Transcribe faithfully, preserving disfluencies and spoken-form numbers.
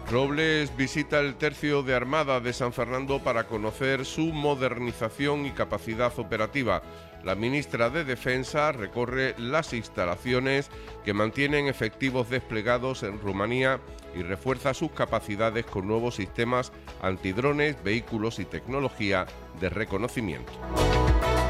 Robles visita el Tercio de Armada de San Fernando para conocer su modernización y capacidad operativa. La ministra de Defensa recorre las instalaciones que mantienen efectivos desplegados en Rumanía y refuerza sus capacidades con nuevos sistemas antidrones, vehículos y tecnología de reconocimiento.